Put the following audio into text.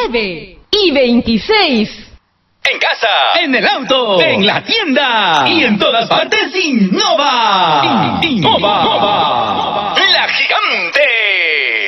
19 y 26. En casa, en el auto, en la tienda y en todas partes, Innova. Innova.